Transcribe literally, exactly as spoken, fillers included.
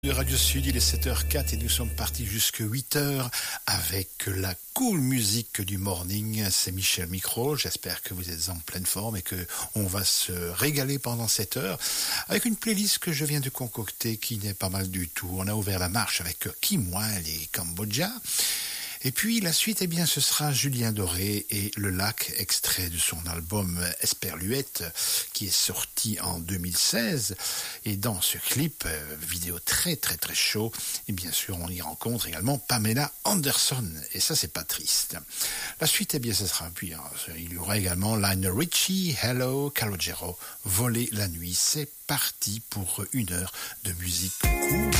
De Radio Sud, il est sept heures zéro quatre et nous sommes partis jusqu'à huit heures avec la cool musique du morning. C'est Michel Micro. J'espère que vous êtes en pleine forme et que on va se régaler pendant cette heure avec une playlist que je viens de concocter qui n'est pas mal du tout. On a ouvert la marche avec Kim Wilde et Cambodja. Et puis la suite, eh bien, ce sera Julien Doré et Le Lac, extrait de son album Esperluette, qui est sorti en deux mille seize. Et dans ce clip, euh, vidéo très très très chaud, et bien sûr, on y rencontre également Pamela Anderson. Et ça, c'est pas triste. La suite, eh bien, ce sera, puis, hein, il y aura également Lionel Richie, Hello, Calogero, Voler la nuit. C'est parti pour une heure de musique cool.